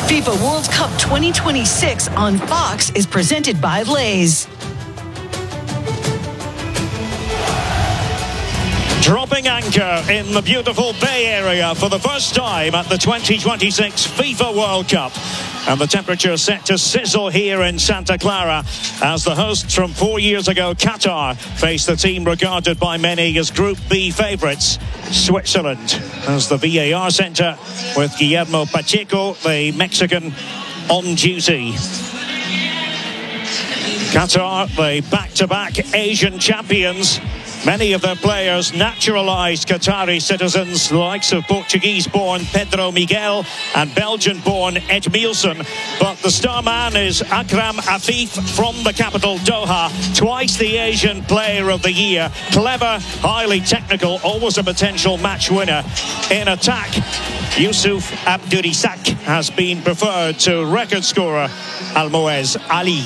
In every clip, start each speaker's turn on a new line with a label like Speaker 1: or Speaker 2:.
Speaker 1: FIFA World Cup 2026 on Fox is presented by Lay's.
Speaker 2: Dropping anchor in the beautiful Bay Area for the first time at the 2026 FIFA World Cup. And the temperature set to sizzle here in Santa Clara as the hosts from 4 years ago, Qatar, face the team regarded by many as Group B favourites, Switzerland. As the VAR centre with Guillermo Pacheco, the Mexican, on duty. Qatar, the back-to-back Asian champions. Many of their players naturalised Qatari citizens, the likes of Portuguese-born Pedro Miguel and Belgian-born Edmilson. But the star man is Akram Afif from the capital Doha, twice the Asian Player of the Year. Clever, highly technical, always a potential match winner. In attack, Yusuf Abdurisak has been preferred to record scorer Almoez Ali.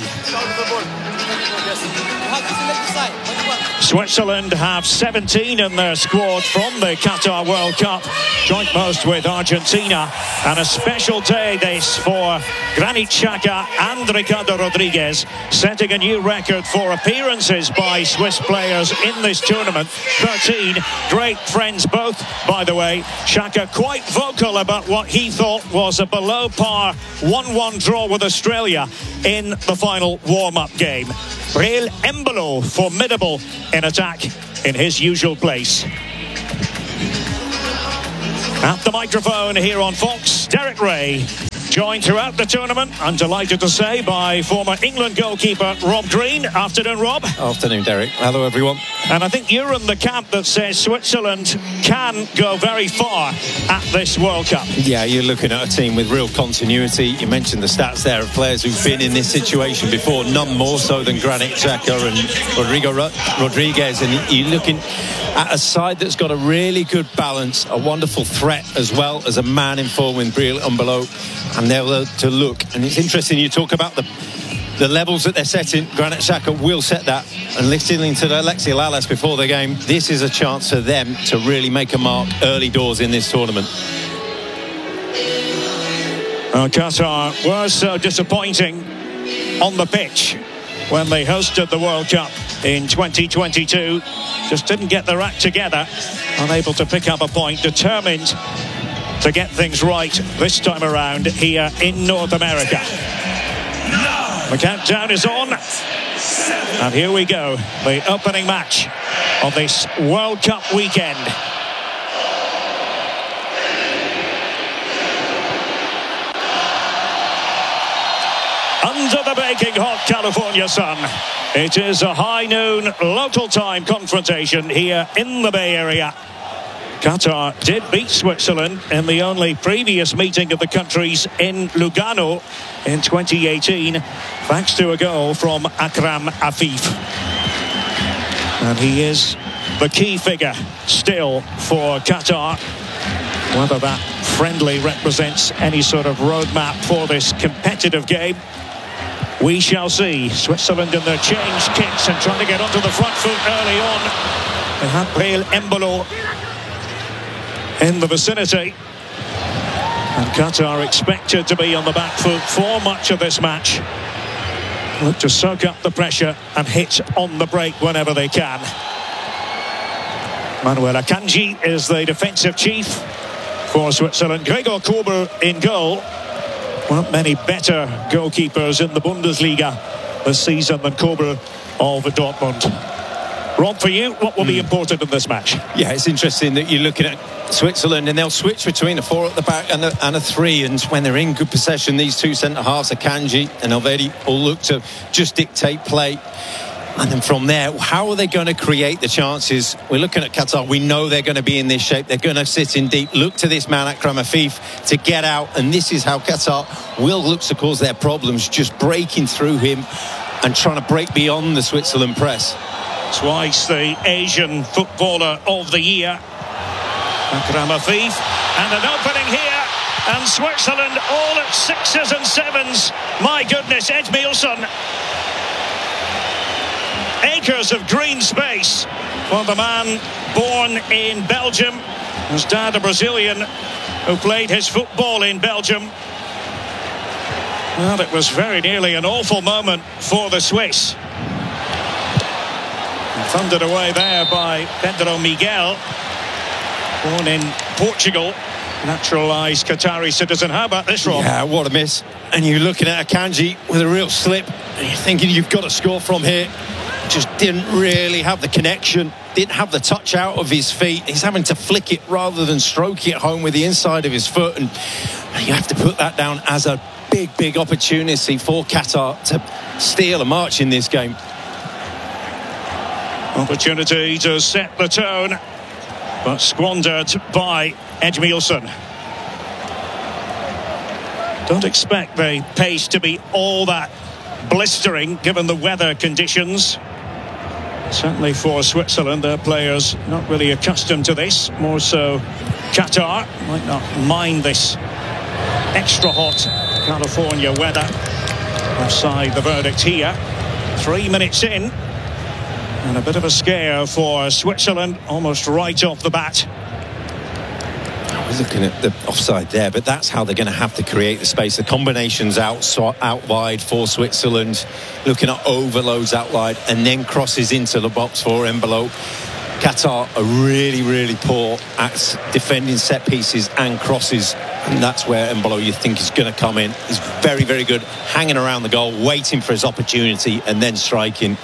Speaker 2: Switzerland have 17 in their squad from the Qatar World Cup, joint most with Argentina. And a special day this for Granit Xhaka and Ricardo Rodriguez, setting a new record for appearances by Swiss players in this tournament. 13, great friends both, by the way. Xhaka quite vocal about what he thought was a below par 1-1 draw with Australia in the final warm-up game. Breel Embolo, formidable in attack in his usual place. At the microphone here on Fox, Derek Ray, joined throughout the tournament, I'm delighted to say, by former England goalkeeper Rob Green. Afternoon, Rob.
Speaker 3: Afternoon, Derek. Hello, everyone.
Speaker 2: And I think you're in the camp that says Switzerland can go very far at this World Cup.
Speaker 3: Yeah, you're looking at a team with real continuity. You mentioned the stats there of players who've been in this situation before, none more so than Granit Xhaka and Rodrigo Rodriguez. And you're looking at a side that's got a really good balance, a wonderful threat as well as a man in form with Breel Embolo. And they're to look. And it's interesting you talk about the levels that they're setting. Granit Xhaka will set that. And listening to Alexi Lalas before the game, this is a chance for them to really make a mark early doors in this tournament.
Speaker 2: Qatar were so disappointing on the pitch when they hosted the World Cup in 2022. Just didn't get their act together. Unable to pick up a point. Determined to get things right this time around here in North America. The countdown is on. And here we go. The opening match of this World Cup weekend. Under the baking hot California sun, it is a high noon local time confrontation here in the Bay Area. Qatar did beat Switzerland in the only previous meeting of the countries in Lugano in 2018, thanks to a goal from Akram Afif. And he is the key figure still for Qatar. Whether that friendly represents any sort of roadmap for this competitive game, we shall see. Switzerland in their change kits and trying to get onto the front foot early on. They had Breel Embolo in the vicinity. And Qatar expected to be on the back foot for much of this match. Look to soak up the pressure and hit on the break whenever they can. Manuel Akanji is the defensive chief for Switzerland. Gregor Kobel in goal. Weren't many better goalkeepers in the Bundesliga this season than Kobel of Dortmund. Rob, for you, what will be important in this match?
Speaker 3: Yeah, it's interesting that you're looking at Switzerland and they'll switch between a 4 at the back and a 3, and when they're in good possession, these two centre-halves, Akanji and Elvedi, will look to just dictate play. And then from there, how are they going to create the chances? We're looking at Qatar. We know they're going to be in this shape. They're going to sit in deep. Look to this man, Akram Afif, to get out. And this is how Qatar will look to cause their problems, just breaking through him and trying to break beyond the Switzerland press.
Speaker 2: Twice the Asian Footballer of the Year, Akram Afif. And an opening here. And Switzerland all at 6s and 7s. My goodness, Edmilson. Acres of green space for the man born in Belgium. His dad a Brazilian who played his football in Belgium. Well, it was very nearly an awful moment for the Swiss. Thundered away there by Pedro Miguel, born in Portugal, naturalised Qatari citizen. How about this, Rob?
Speaker 3: Yeah, what a miss. And you're looking at Akanji with a real slip, and you're thinking you've got to score from here. Just didn't really have the connection, didn't have the touch out of his feet. He's having to flick it rather than stroke it home with the inside of his foot, and you have to put that down as a big opportunity for Qatar to steal a march in this game.
Speaker 2: Opportunity to set the tone, but squandered by Edmilson. Don't expect the pace to be all that blistering given the weather conditions. Certainly for Switzerland, their players not really accustomed to this. More so Qatar might not mind this extra hot California weather. Offside the verdict here. 3 minutes in. And a bit of a scare for Switzerland, almost right off the bat.
Speaker 3: We're looking at the offside there, but that's how they're going to have to create the space. The combinations out wide for Switzerland, looking at overloads out wide, and then crosses into the box for Embolo. Qatar are really poor at defending set pieces and crosses, and that's where Embolo, you think, is going to come in. He's very good, hanging around the goal, waiting for his opportunity, and then striking.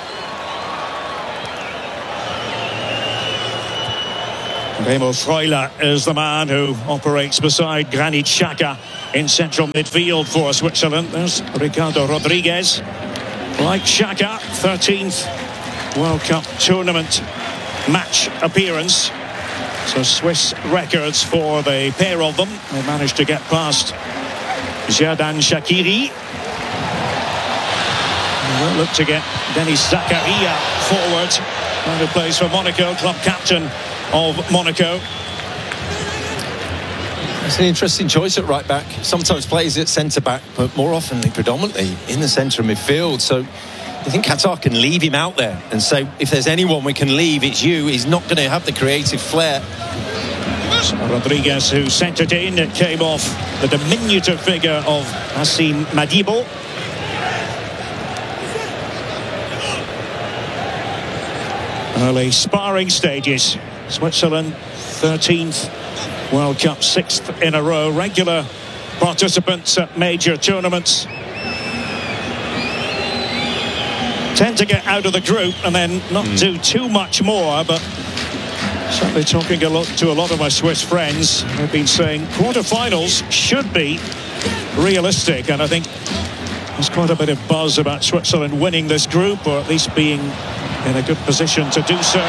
Speaker 2: Remo Freuler is the man who operates beside Granit Xhaka in central midfield for Switzerland. There's Ricardo Rodriguez. Like Xhaka, 13th World Cup tournament match appearance. So Swiss records for the pair of them. They managed to get past Xherdan Shaqiri. We'll look to get Denis Zakaria forward, who plays for Monaco, club captain of Monaco.
Speaker 3: It's an interesting choice at right back. Sometimes plays at centre back, but more often predominantly in the centre of midfield. So I think Qatar can leave him out there and say, if there's anyone we can leave, it's you. He's not going to have the creative flair.
Speaker 2: So Rodriguez, who sent it in, it came off the diminutive figure of Hassim Madibo. Early sparring stages. Switzerland, 13th World Cup, 6th in a row. Regular participants at major tournaments. Tend to get out of the group and then not do too much more, but certainly talking to a lot of my Swiss friends, they've been saying quarterfinals should be realistic, and I think there's quite a bit of buzz about Switzerland winning this group, or at least being in a good position to do so.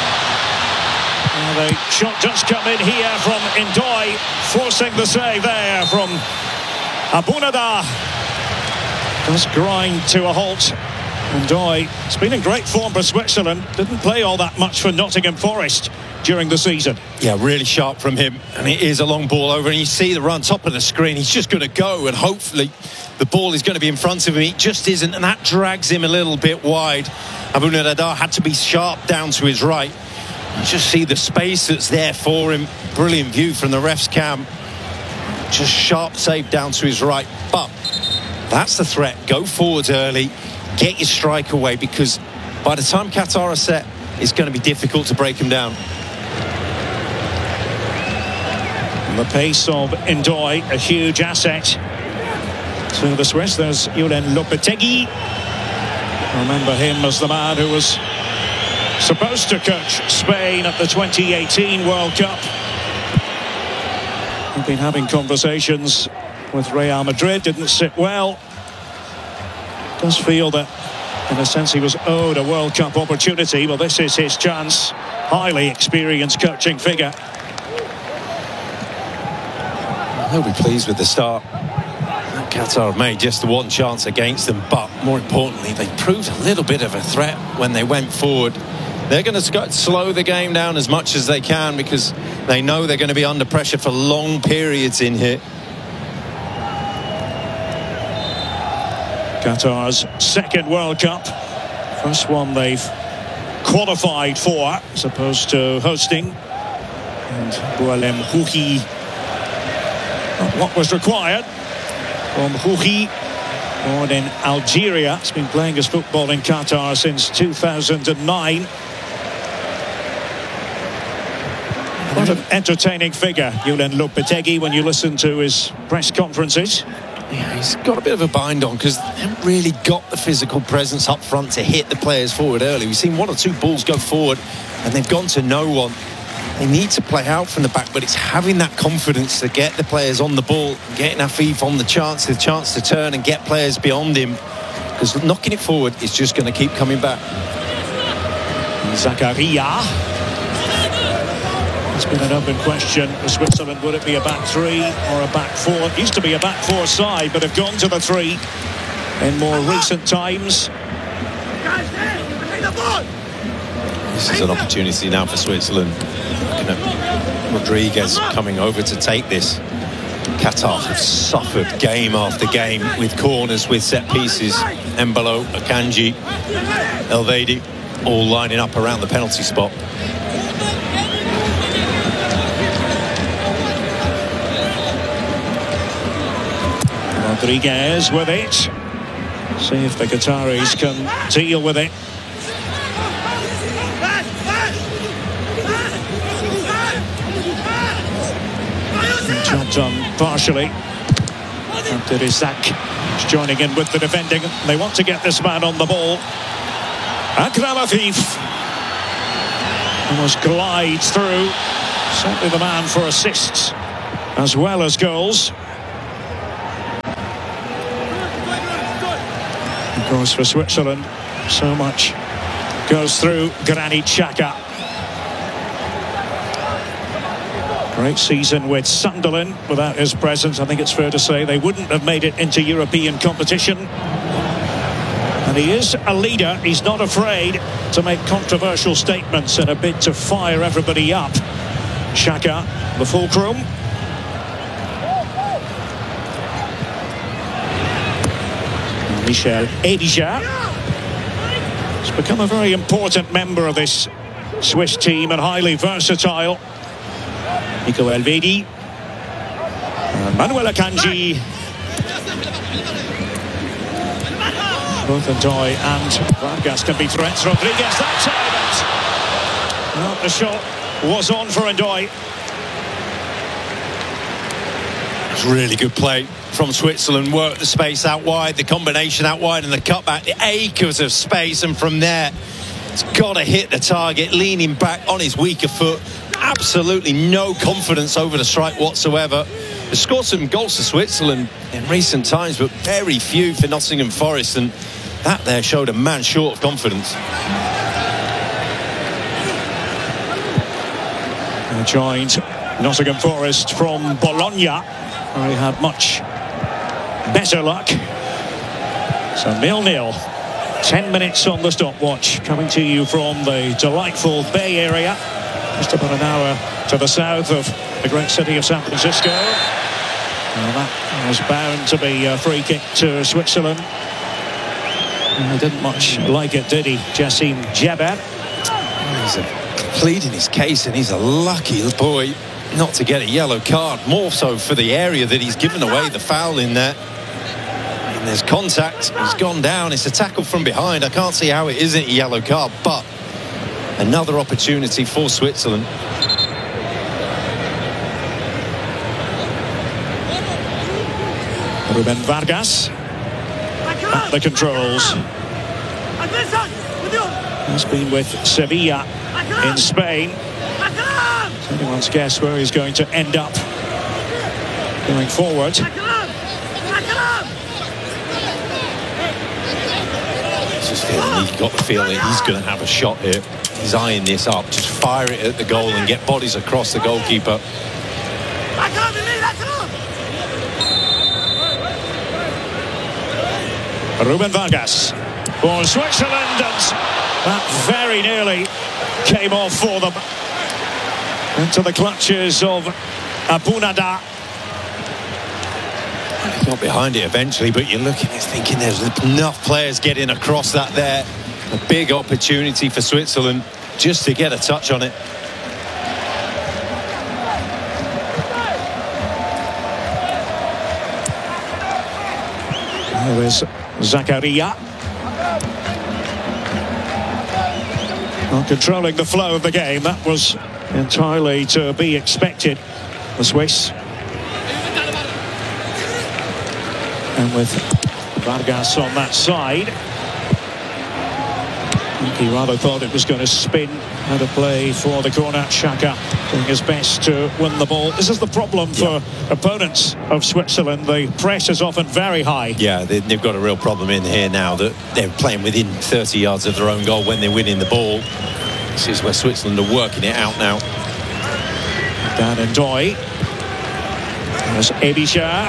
Speaker 2: The shot does come in here from Ndoye, forcing the save there from Abounadah. Does grind to a halt. Ndoye has been in great form for Switzerland. Didn't play all that much for Nottingham Forest during the season.
Speaker 3: Yeah, really sharp from him. And it is a long ball over, and you see the run top of the screen. He's just going to go, and hopefully the ball is going to be in front of him. It just isn't, and that drags him a little bit wide. Abounadah had to be sharp down to his right. You just see the space that's there for him. Brilliant view from the ref's cam. Just sharp save down to his right. But that's the threat. Go forward early. Get your strike away, because by the time Qatar are set, it's going to be difficult to break him down.
Speaker 2: And the pace of Ndoye, a huge asset to the Swiss. There's Julen Lopetegui. Remember him as the man who was supposed to coach Spain at the 2018 World Cup. We've been having conversations with Real Madrid, didn't sit well. Does feel that in a sense he was owed a World Cup opportunity. Well, this is his chance. Highly experienced coaching figure.
Speaker 3: He'll be pleased with the start. Qatar have made just the one chance against them, but more importantly, they proved a little bit of a threat when they went forward. They're going to slow the game down as much as they can, because they know they're going to be under pressure for long periods in here.
Speaker 2: Qatar's second World Cup. First one they've qualified for, as opposed to hosting. And Boualem Houhi, what was required. from Rougi, born in Algeria. He's been playing his football in Qatar since 2009. What an entertaining figure, Julen Lopetegui, when you listen to his press conferences.
Speaker 3: Yeah, he's got a bit of a bind on because they haven't really got the physical presence up front to hit the players forward early. We've seen one or two balls go forward and they've gone to no one. They need to play out from the back, but it's having that confidence to get the players on the ball, getting Afif on the chance to turn and get players beyond him, because knocking it forward is just going to keep coming back.
Speaker 2: Zakaria. It's been an open question for Switzerland. Would it be a back three or a back four? It used to be a back four side, but have gone to the three in more recent times.
Speaker 3: This is an opportunity now for Switzerland. Looking at Rodriguez coming over to take this. Qatar have suffered game after game with corners, with set pieces. Embolo, Akanji, Elvedi, all lining up around the penalty spot.
Speaker 2: Rodriguez with it. See if the Qataris can deal with it. Job done partially. Abdul-Razak is joining in with the defending. They want to get this man on the ball. Akram Afif almost glides through. Certainly the man for assists as well as goals. Of course, for Switzerland, so much goes through Granit Xhaka. Great season with Sunderland. Without his presence, I think it's fair to say they wouldn't have made it into European competition. And he is a leader. He's not afraid to make controversial statements in a bid to fire everybody up. Xhaka, the fulcrum. Michel Edija has become a very important member of this Swiss team and highly versatile. Nico Elvedi, Manuel Akanji, both Ndoye and Vargas can be threats. Rodriguez, that time, well, the shot was on for Ndoye.
Speaker 3: It's really good play from Switzerland. Work the space out wide, the combination out wide, and the cutback, the acres of space, and from there it's got to hit the target, leaning back on his weaker foot. Absolutely no confidence over the strike whatsoever. They've scored some goals for Switzerland in recent times, but very few for Nottingham Forest, and that there showed a man short of confidence.
Speaker 2: Joined Nottingham Forest from Bologna, where he had much better luck. So 0-0. 10 minutes on the stopwatch, coming to you from the delightful Bay Area, just about an hour to the south of the great city of San Francisco. Well, that was bound to be a free kick to Switzerland. He didn't much like it, did he, Jassim Jabbar?
Speaker 3: He's pleading his case, and he's a lucky boy not to get a yellow card, more so for the area that he's given away the foul in there. And there's contact, he's gone down, it's a tackle from behind. I can't see how it isn't a yellow card, but another opportunity for Switzerland.
Speaker 2: Ruben Vargas at the controls. He's been with Sevilla in Spain. It's anyone's guess where he's going to end up going forward.
Speaker 3: He's got the feeling he's going to have a shot here. He's eyeing this up. Just fire it at the goal and get bodies across the goalkeeper.
Speaker 2: Ruben Vargas for Switzerland, and that very nearly came off for them. Into the clutches of Abunada.
Speaker 3: He got behind it eventually, but you're looking and thinking there's enough players getting across that there. A big opportunity for Switzerland just to get a touch on it.
Speaker 2: There is Zakaria. Not controlling the flow of the game. That was entirely to be expected. The Swiss. And with Vargas on that side. I think he rather thought it was going to spin. Had a play for the corner. Xhaka doing his best to win the ball. This is the problem for opponents of Switzerland. The press is often very high.
Speaker 3: Yeah, they've got a real problem in here now that they're playing within 30 yards of their own goal when they're winning the ball. This is where Switzerland are working it out now.
Speaker 2: Dan and Doy. There's Ebischer.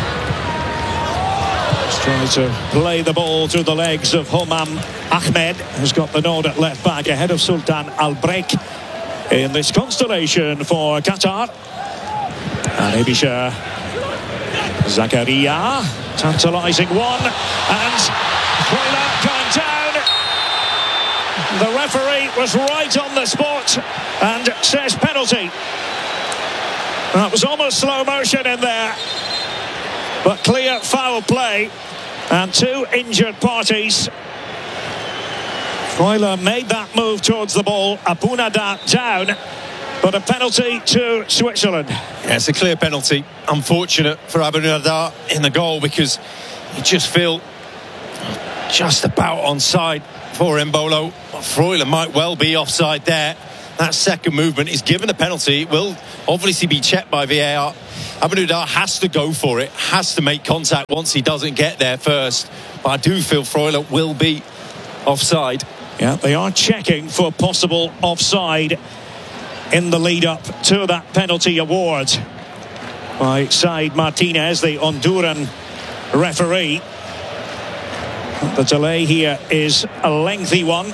Speaker 2: Trying to play the ball through the legs of Homam Ahmed, who's got the nod at left back ahead of Sultan Al-Breik in this constellation for Qatar. And Ebischer. Zakaria, tantalising one, and Freuler going down. The referee was right on the spot and says penalty. That was almost slow motion in there, but clear foul play. And two injured parties. Freuler made that move towards the ball. Abunada down, but a penalty to Switzerland.
Speaker 3: Yeah, it's a clear penalty. Unfortunate for Abunada in the goal, because you just feel just about onside for Embolo. Freuler might well be offside there. That second movement is given a penalty. It will obviously be checked by VAR. Abunada has to go for it, has to make contact once he doesn't get there first. But I do feel Freuler will be offside.
Speaker 2: Yeah, they are checking for possible offside in the lead up to that penalty award by Said Martinez, the Honduran referee. The delay here is a lengthy one.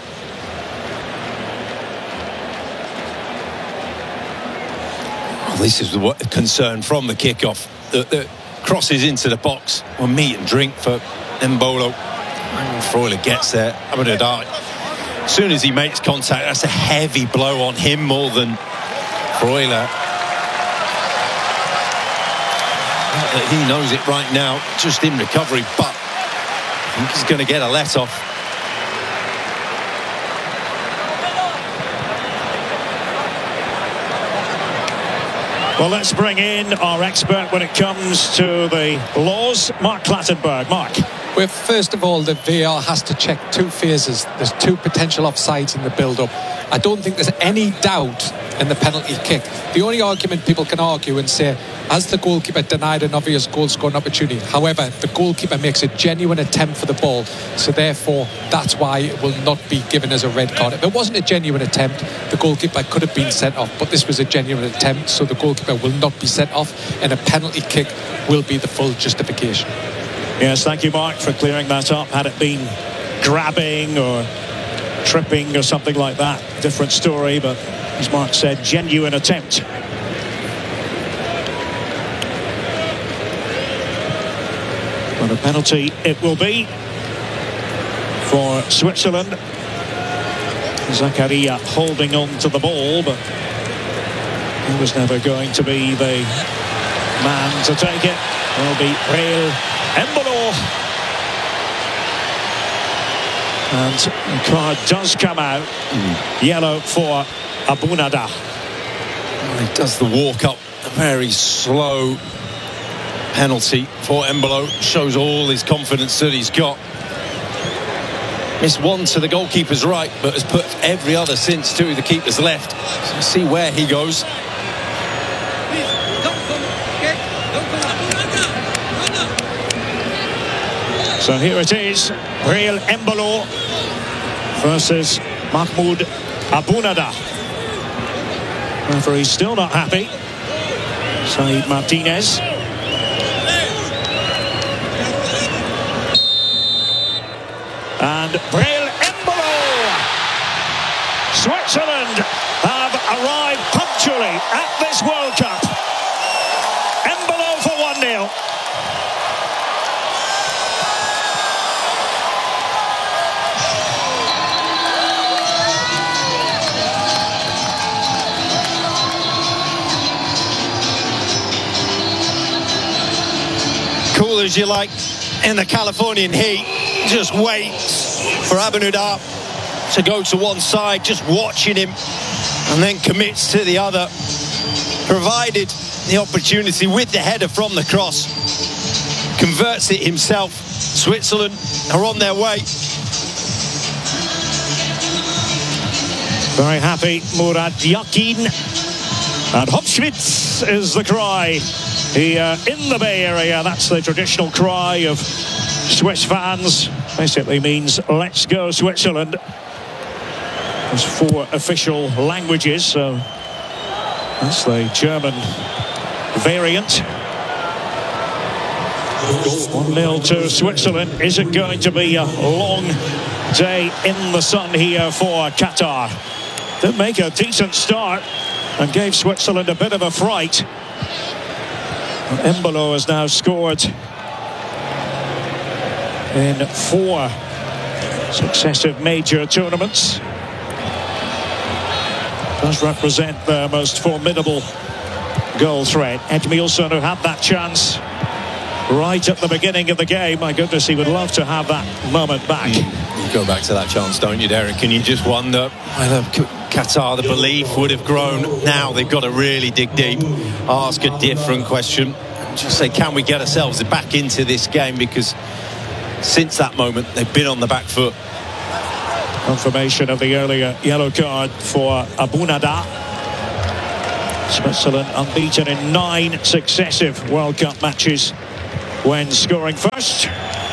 Speaker 3: This is what concern from the kickoff. The crosses into the box were meat and drink for Embolo. Freuler gets there. Abunada, as soon as he makes contact, that's a heavy blow on him more than Freuler. He knows it right now, just in recovery, but I think he's going to get a let-off.
Speaker 2: Well, let's bring in our expert when it comes to the laws, Mark Clattenburg. Mark.
Speaker 4: Well, first of all, the VAR has to check two phases. There's two potential offsides in the build-up. I don't think there's any doubt in the penalty kick. The only argument people can argue and say, has the goalkeeper denied an obvious goal-scoring opportunity? However, the goalkeeper makes a genuine attempt for the ball, so therefore that's why it will not be given as a red card. If it wasn't a genuine attempt, the goalkeeper could have been sent off, but this was a genuine attempt, so the goalkeeper will not be sent off, and a penalty kick will be the full justification.
Speaker 2: Yes, thank you, Mark, for clearing that up. Had it been grabbing or tripping or something like that, different story, but as Mark said, genuine attempt. But a penalty it will be for Switzerland. Zakaria holding on to the ball, but he was never going to be the man to take it. Will be Breel Embolo. And the card does come out. Yellow for Abunada.
Speaker 3: He does the walk up, a very slow penalty for Embolo. Shows all his confidence that he's got. Missed one to the goalkeeper's right, but has put every other since to the keeper's left. So we'll see where he goes.
Speaker 2: So here it is, Breel Embolo versus Mahmoud Abunada. Referee's still not happy. Said Martinez. And Breel Embolo. Switzerland have arrived punctually at this World Cup. Embolo for 1-0.
Speaker 3: Cool as you like. in the Californian heat, just waits for Abounaddar to go to one side, just watching him, and then commits to the other. Provided the opportunity with the header from the cross, converts it himself. Switzerland are on their way.
Speaker 2: Very happy, Murad Yakin. And Hopschwitz is the cry here in the Bay Area. That's the traditional cry of Swiss fans. Basically means, let's go Switzerland. There's 4 official languages, so that's the German variant. 1-0 to Switzerland. Is it going to be a long day in the sun here for Qatar? Did make a decent start and gave Switzerland a bit of a fright. Embolo has now scored in 4 successive major tournaments. Does represent the most formidable goal threat. Edmilson, who had that chance right at the beginning of the game. My goodness, he would love to have that moment back.
Speaker 3: You go back to that chance, don't you, Derek? And you just wonder whether Qatar, the belief would have grown. Now they've got to really dig deep, ask a different question, just say, can we get ourselves back into this game? Because since that moment, they've been on the back foot.
Speaker 2: Confirmation of the earlier yellow card for Abounaddar. Switzerland unbeaten in 9 successive World Cup matches when scoring first.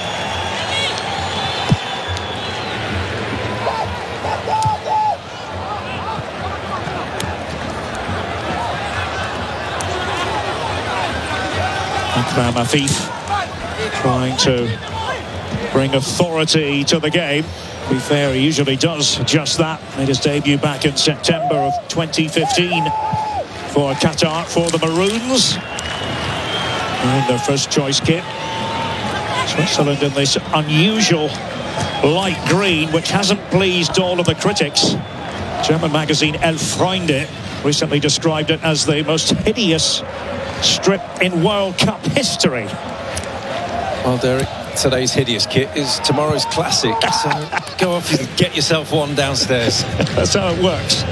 Speaker 2: Akram Afif trying to bring authority to the game. To be fair, he usually does just that. Made his debut back in September of 2015 for Qatar, for the Maroons. And their first choice kit. Switzerland in this unusual light green, which hasn't pleased all of the critics. German magazine El Freunde recently described it as the most hideous strip in World Cup history.
Speaker 3: Well, Derek, today's hideous kit is tomorrow's classic. So go off and get yourself one downstairs.
Speaker 2: That's how it works.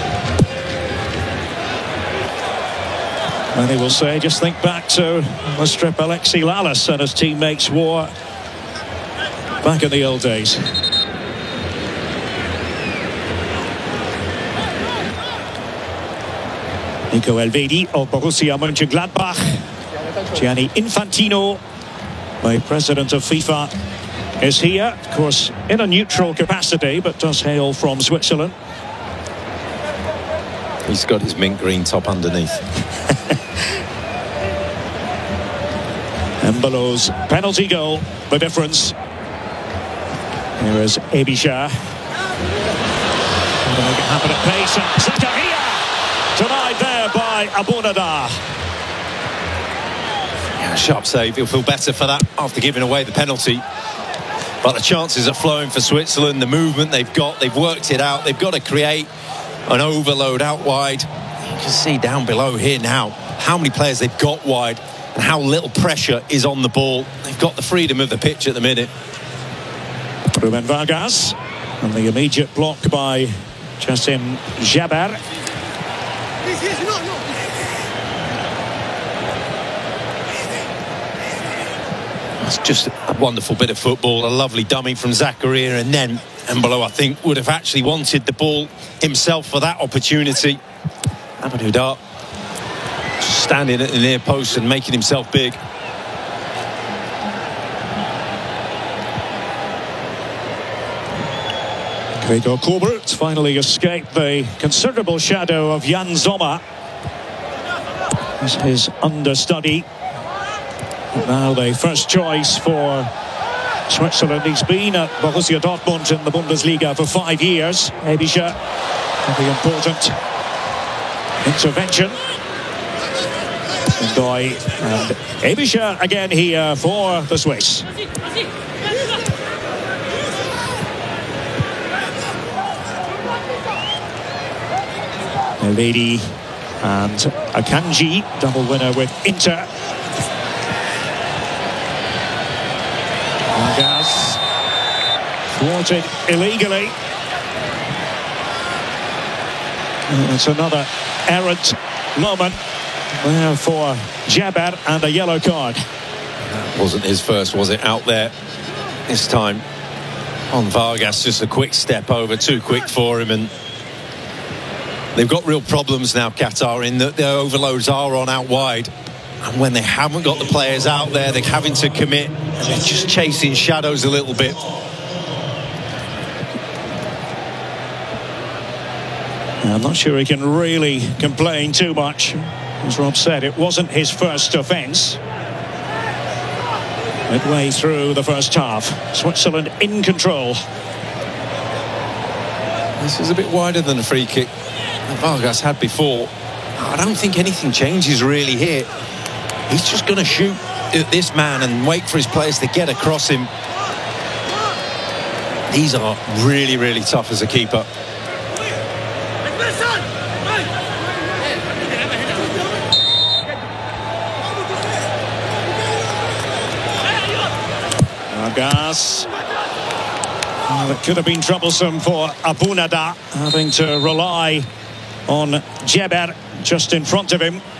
Speaker 2: Many will say, just think back to the strip Alexi Lalas and his teammates wore back in the old days. Nico Elvedi of Borussia Mönchengladbach. Gianni Infantino, the president of FIFA, is here, of course, in a neutral capacity, but does hail from Switzerland.
Speaker 3: He's got his mint green top underneath.
Speaker 2: Embolo's penalty goal, the difference. Here is Ebisha. Going to make it happen at pace. And Zakaria denied there by Abounaddar.
Speaker 3: Yeah, sharp save. He'll feel better for that after giving away the penalty. But the chances are flowing for Switzerland. The movement they've got, they've worked it out. They've got to create an overload out wide. You can see down below here now how many players they've got wide and how little pressure is on the ball. They've got the freedom of the pitch at the minute.
Speaker 2: Ruben Vargas, and the immediate block by Jassim Jabbar.
Speaker 3: That's just a wonderful bit of football. A lovely dummy from Zakaria, and then Embolo, I think, would have actually wanted the ball himself for that opportunity. Abounaddar standing at the near post and making himself big.
Speaker 2: Gregor Kobert finally escaped the considerable shadow of Jan Sommer. This is his understudy. Now the first choice for Switzerland. He's been at Borussia Dortmund in the Bundesliga for 5 years. Ebisha, very important intervention. Ndoye and Ebisha again here for the Swiss. Elvedi and Akanji, double winner with Inter. thwarted illegally. It's another errant moment there for Djeber, and a yellow card.
Speaker 3: That wasn't his first, was it? Out there this time on Vargas, just a quick step over, too quick for him, and they've got real problems now, Qatar, in that their overloads are on out wide, and when they haven't got the players out there, they're having to commit, and they're just chasing shadows a little bit.
Speaker 2: I'm not sure he can really complain too much. As Rob said, it wasn't his first offence. Midway through the first half, Switzerland in control.
Speaker 3: This is a bit wider than a free kick that Vargas had before. I don't think anything changes really here. He's just going to shoot at this man and wait for his players to get across him. These are really, really tough as a keeper.
Speaker 2: Vargas. That could have been troublesome for Abounadah, having to rely on Djeber just in front of him.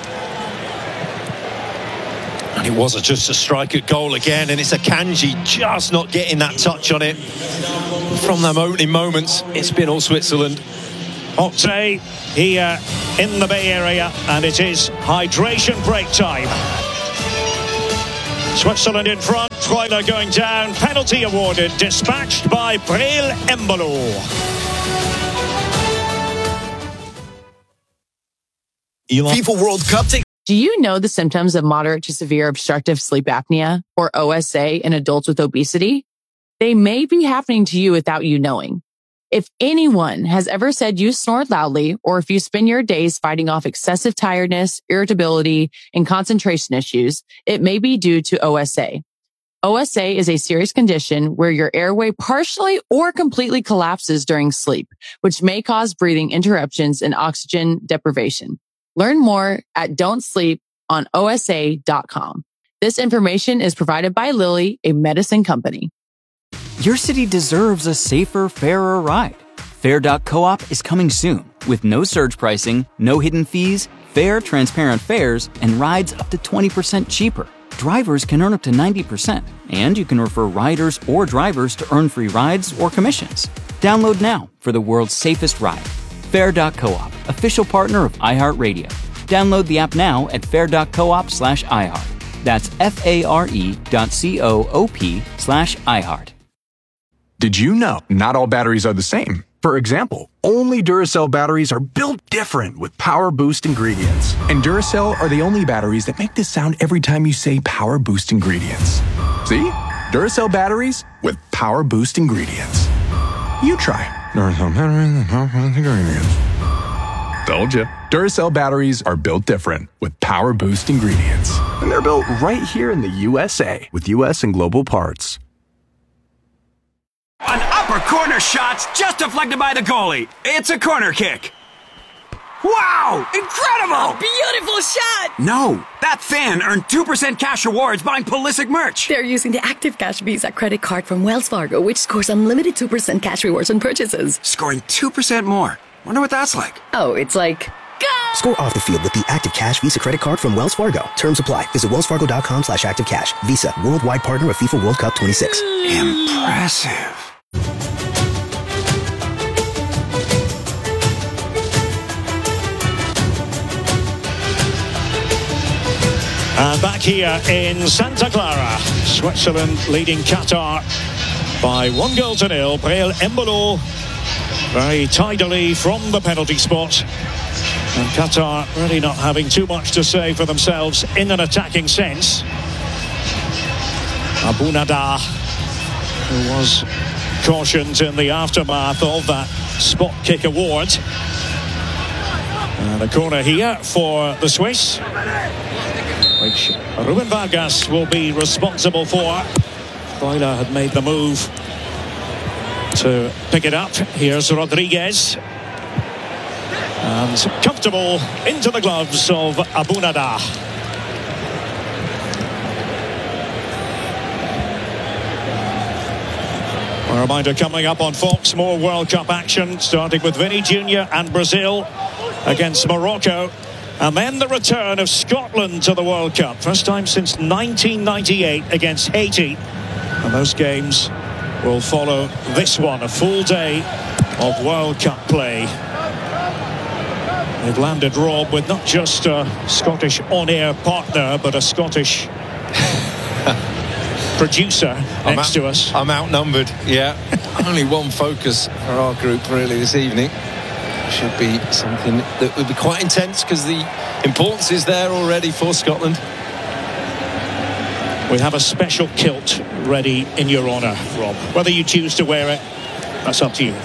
Speaker 3: And it was just a strike at goal again, and it's Akanji just not getting that touch on it. From them opening moments, it's been all Switzerland.
Speaker 2: Hot day here in the Bay Area, and it is hydration break time. Switzerland in front, Freuler going down, penalty awarded, dispatched by Breel Embolo.
Speaker 5: FIFA World Cup.
Speaker 6: Do you know the symptoms of moderate to severe obstructive sleep apnea, or OSA, in adults with obesity? They may be happening to you without you knowing. If anyone has ever said you snore loudly, or if you spend your days fighting off excessive tiredness, irritability, and concentration issues, it may be due to OSA. OSA is a serious condition where your airway partially or completely collapses during sleep, which may cause breathing interruptions and oxygen deprivation. Learn more at don'tsleeponosa.com. This information is provided by Lilly, a medicine company.
Speaker 7: Your city deserves a safer, fairer ride. Fair.coop is coming soon with no surge pricing, no hidden fees, fair, transparent fares, and rides up to 20% cheaper. Drivers can earn up to 90%, and you can refer riders or drivers to earn free rides or commissions. Download now for the world's safest ride. Fair.coop, official partner of iHeartRadio. Download the app now at fair.coop/iHeart. That's FARE.coop/iHeart.
Speaker 8: Did you know not all batteries are the same? For example, only Duracell batteries are built different with Power Boost ingredients. And Duracell are the only batteries that make this sound every time you say Power Boost ingredients. See? Duracell batteries with Power Boost ingredients. You try. Duracell batteries with Power Boost ingredients. Told ya. Duracell batteries are built different with Power Boost ingredients. And they're built right here in the USA with US and global parts.
Speaker 5: An upper corner shot's just deflected by the goalie. It's a corner kick. Wow! Incredible!
Speaker 9: Beautiful shot!
Speaker 5: No, that fan earned 2% cash rewards buying Pulisic merch.
Speaker 9: They're using the Active Cash Visa credit card from Wells Fargo, which scores unlimited 2% cash rewards on purchases.
Speaker 5: Scoring 2% more. Wonder what that's like.
Speaker 9: Oh, it's like... Go!
Speaker 10: Score off the field with the Active Cash Visa credit card from Wells Fargo. Terms apply. Visit wellsfargo.com/activecash. Visa, worldwide partner of FIFA World Cup 26.
Speaker 5: Impressive.
Speaker 2: And back here in Santa Clara, Switzerland leading Qatar by 1-0. Breel Embolo very tidily from the penalty spot. And Qatar really not having too much to say for themselves in an attacking sense. Abounadah, who was cautioned in the aftermath of that spot kick award. And a corner here for the Swiss, which Ruben Vargas will be responsible for. Freuler had made the move to pick it up. Here's Rodriguez. And comfortable into the gloves of Abounadah. We're Reminder coming up on Fox, more World Cup action, starting with Vinny Jr. and Brazil against Morocco. And then the return of Scotland to the World Cup. First time since 1998 against Haiti. And those games will follow this one, a full day of World Cup play. They've landed, Rob, with not just a Scottish on-air partner, but a Scottish producer next to us.
Speaker 3: I'm outnumbered, yeah. Only one focus for our group, really, this evening. Should be something that would be quite intense because the importance is there already for Scotland.
Speaker 2: We have a special kilt ready in your honour, Rob. Whether you choose to wear it, that's up to you.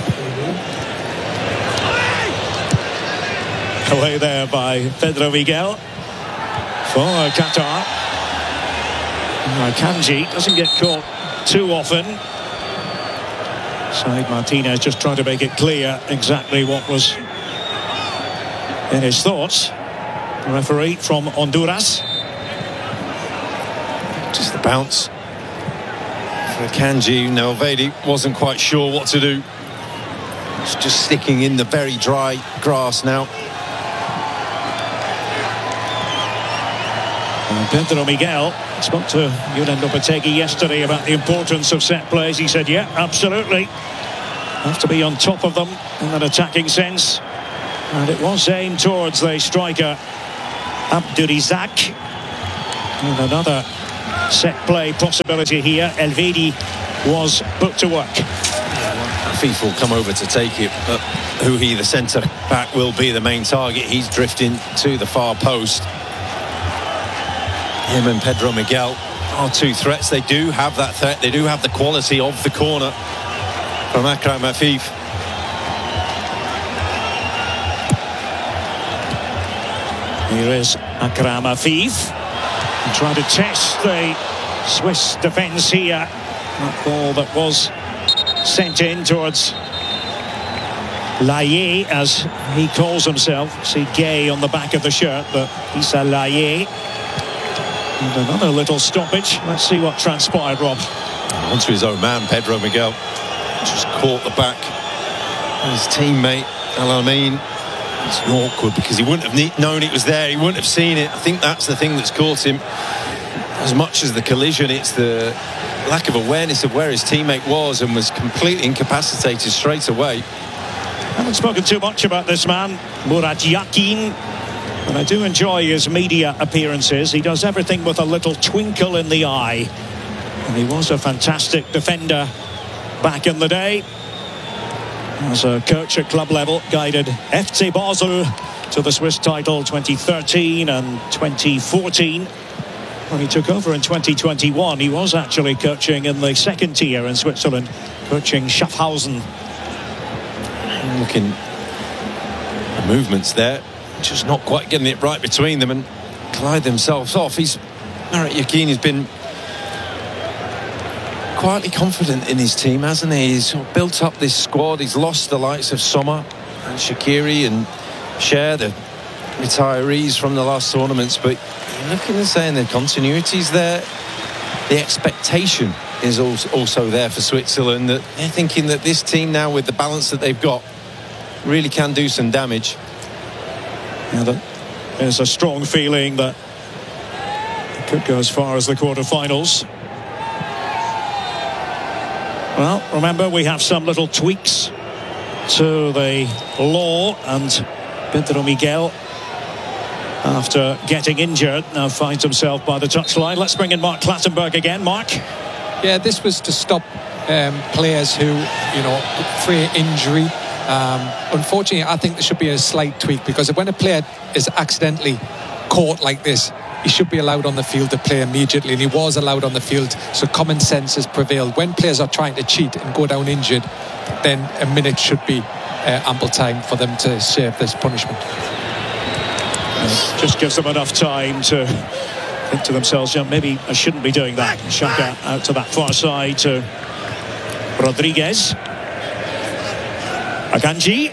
Speaker 2: Away there by Pedro Miguel for Qatar. Kanji doesn't get caught too often. Said Martinez just trying to make it clear exactly what was in his thoughts. The referee from Honduras.
Speaker 3: Just the bounce for Kanji. Nelvedi wasn't quite sure what to do. It's just sticking in the very dry grass now.
Speaker 2: And Pedro Miguel spoke to Julen Lopetegui yesterday about the importance of set plays. He said, yeah, absolutely. Have to be on top of them in an attacking sense. And it was aimed towards the striker, Abdurizak. And another set play possibility here. Elvedi was put to work.
Speaker 3: Afif will come over to take it, but who the centre back will be the main target. He's drifting to the far post. Him and Pedro Miguel are two threats. They do have that threat. They do have the quality of the corner from Akram Afif.
Speaker 2: Here is Akram Afif. Trying to test the Swiss defence here. That ball that was sent in towards Laye, as he calls himself. See Gay on the back of the shirt, but Issa Laye. And another little stoppage. Let's see what transpired, Rob.
Speaker 3: Onto his own man, Pedro Miguel. Just caught the back of his teammate, Al-Amin. It's awkward because he wouldn't have known it was there. He wouldn't have seen it. I think that's the thing that's caught him. As much as the collision, it's the lack of awareness of where his teammate was and was completely incapacitated straight away.
Speaker 2: I haven't spoken too much about this man, Murat Yakin. And I do enjoy his media appearances. He does everything with a little twinkle in the eye. And he was a fantastic defender back in the day. As a coach at club level, guided FC Basel to the Swiss title 2013 and 2014. When he took over in 2021, he was actually coaching in the second tier in Switzerland, coaching Schaffhausen.
Speaker 3: Looking at the movements there. Just not quite getting it right between them and collide themselves off. Murat Yakin has been quietly confident in his team, hasn't he? He's built up this squad. He's lost the likes of Sommer and Shaqiri and Cher, the retirees from the last tournaments, but you're looking and saying the continuity's there. The expectation is also there for Switzerland, that they're thinking that this team now, with the balance that they've got, really can do some damage.
Speaker 2: Yeah, there's a strong feeling that it could go as far as the quarterfinals. Well, remember, we have some little tweaks to the law, and Pedro Miguel, after getting injured, now finds himself by the touchline. Let's bring in Mark Clattenburg again. Mark?
Speaker 4: Yeah, this was to stop players who, fear injury. Unfortunately, I think there should be a slight tweak, because when a player is accidentally caught like this, he should be allowed on the field to play immediately, and he was allowed on the field, so common sense has prevailed. When players are trying to cheat and go down injured, then a minute should be ample time for them to serve this punishment.
Speaker 2: Just gives them enough time to think to themselves, maybe I shouldn't be doing that. Xhaka out to that far side to Rodriguez. Akanji.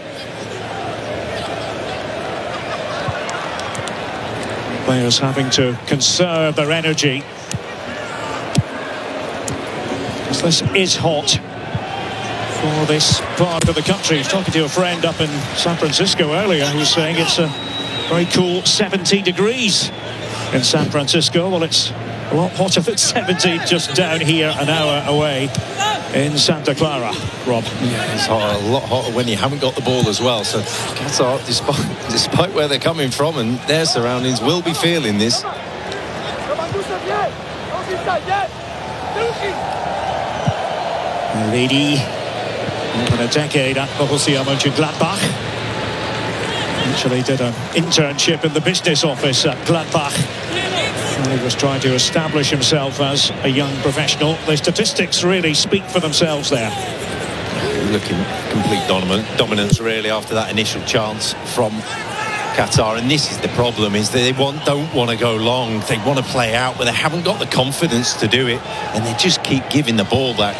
Speaker 2: Players having to conserve their energy. This is hot. for this part of the country. I was talking to a friend up in San Francisco earlier who was saying it's a very cool 70 degrees in San Francisco. Well, it's a lot hotter than 70 just down here an hour away in Santa Clara, Rob.
Speaker 3: Yeah, it's hot, a lot hotter when you haven't got the ball as well. So Qatar, despite where they're coming from and their surroundings, will be feeling this.
Speaker 2: Lady, more than a decade at Borussia Mönchengladbach. Actually did an internship in the business office at Gladbach. He was trying to establish himself as a young professional. The statistics really speak for themselves there.
Speaker 3: Looking complete dominance really after that initial chance from Qatar, and this is the problem, is they don't want to go long. They want to play out, but they haven't got the confidence to do it, and they just keep giving the ball back.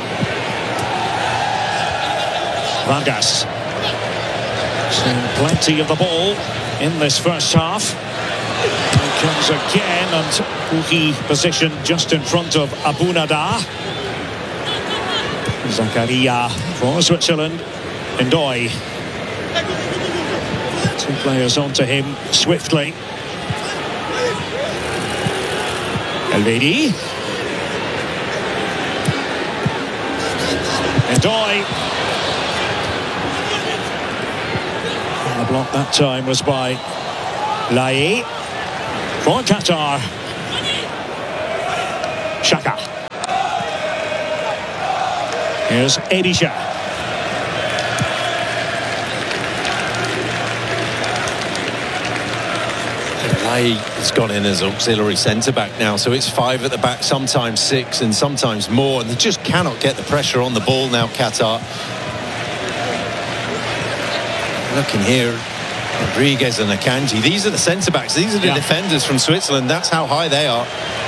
Speaker 2: Vargas. Seen plenty of the ball in this first half. Here comes again, and Pukki positioned just in front of Abunadar. Zakaria for Switzerland. Ndoye. Two players onto him swiftly. Elvedi. Ndoye. The block that time was by Laye for Qatar. Xhaka. Here's Edisha.
Speaker 3: Laye has gone in as auxiliary centre-back now, so it's 5 at the back, sometimes 6 and sometimes more, and they just cannot get the pressure on the ball now, Qatar. Looking here, Rodriguez and Akanji, these are the centre-backs, these are the defenders from Switzerland, that's how high they are.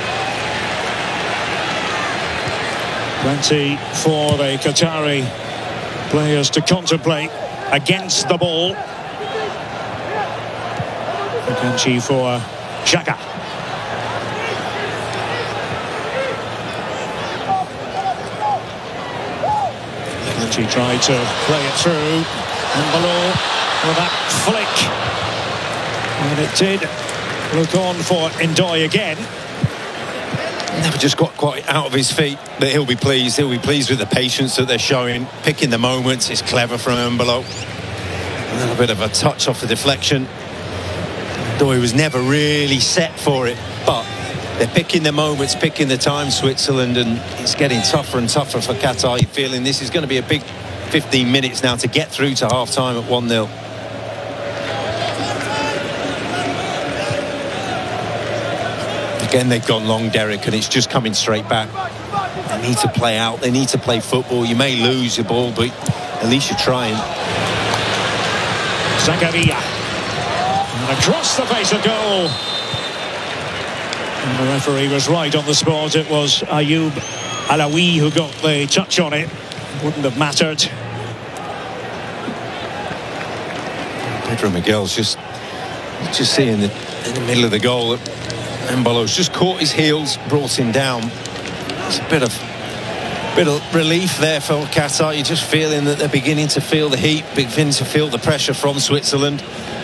Speaker 2: Plenty for the Qatari players to contemplate against the ball. Akanji for Xhaka. Akanji tried to play it through. And below with that flick. And it did look on for Ndoye again.
Speaker 3: Never just got quite out of his feet, but he'll be pleased. He'll be pleased with the patience that they're showing. Picking the moments is clever from Embolo. A little bit of a touch off the deflection. Ndoye was never really set for it, but they're picking the moments, picking the time, Switzerland, and it's getting tougher and tougher for Qatar. You're feeling this is going to be a big 15 minutes now to get through to half-time at 1-0. Again, they've gone long, Derek, and it's just coming straight back. They need to play out. They need to play football. You may lose your ball, but at least you're trying.
Speaker 2: Zakaria. And across the face of goal. And the referee was right on the spot. It was Ayoub Alaoui who got the touch on it. Wouldn't have mattered.
Speaker 3: Pedro Miguel's just seeing in the middle of the goal. Embolo's just caught his heels, brought him down. It's a bit of relief there for Qatar. You're just feeling that they're beginning to feel the heat, beginning to feel the pressure from Switzerland.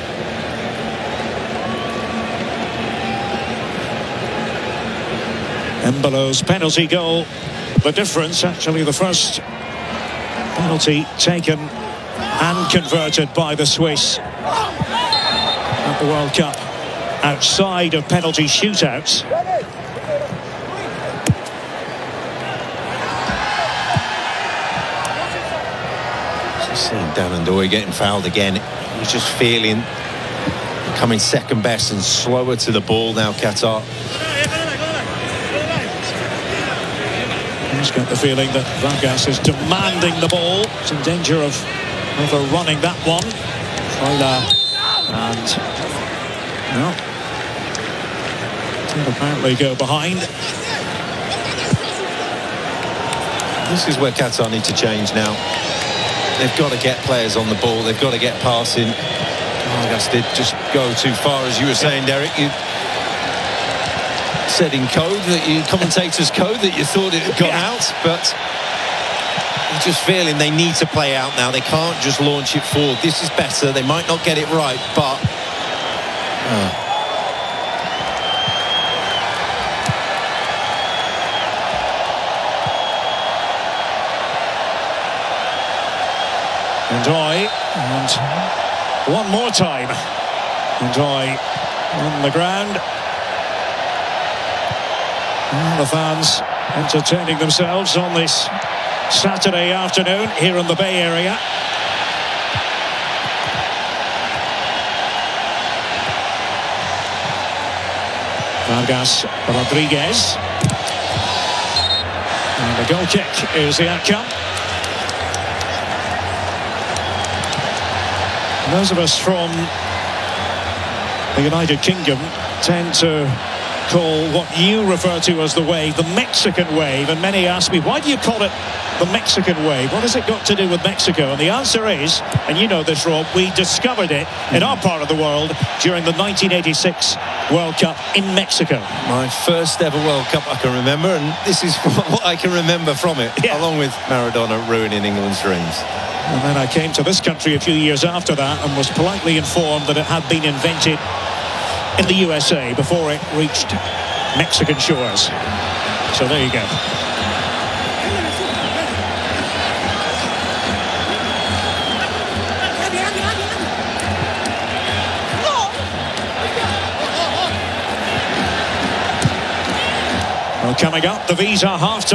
Speaker 2: Embolo's penalty goal. The difference, actually, the first penalty taken and converted by the Swiss at the World Cup outside of penalty shootouts.
Speaker 3: Just seeing Dan Ndoye getting fouled again. He's just feeling coming second best and slower to the ball now, Qatar.
Speaker 2: He's got the feeling that Vargas is demanding the ball. It's in danger of overrunning that one. And no, did apparently go behind.
Speaker 3: This is where Qatar need to change now. They've got to get players on the ball. They've got to get passing. Vargas did just go too far, as you were saying, Derek. You said in code that commentators' code that you thought it had gone out, but You're just feeling they need to play out now. They can't just launch it forward. This is better. They might not get it right, but...
Speaker 2: Ndoi, and one more time. Ndoi on the ground. And the fans entertaining themselves on this Saturday afternoon here in the Bay Area. Vargas Rodriguez. And the goal kick is the outcome. Those of us from the United Kingdom tend to call what you refer to as the wave, the Mexican wave, and many ask me, why do you call it the Mexican wave? What has it got to do with Mexico? And the answer is, and you know this, Rob, we discovered it in our part of the world during the 1986 World Cup in Mexico.
Speaker 3: My first ever World Cup I can remember, and this is what I can remember from it, along with Maradona ruining England's dreams.
Speaker 2: And then I came to this country a few years after that and was politely informed that it had been invented in the USA before it reached Mexican shores. So there you go. Well, coming up, the Visa half-time.